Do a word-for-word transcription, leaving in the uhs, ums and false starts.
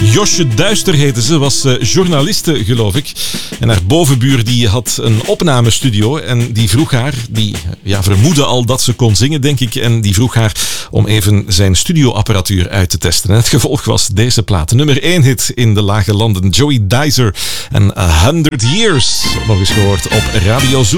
Josje Duister heette ze, was uh, journaliste, geloof ik. En haar bovenbuur die had een opnamestudio en die vroeg haar, die ja, vermoedde al dat ze kon zingen, denk ik, en die vroeg haar om even zijn studioapparatuur uit te testen. En het gevolg was deze plaat. Nummer één hit in de lage landen. Joey Dizer en A Hundred Years. Nog eens gehoord op Radio Zoo.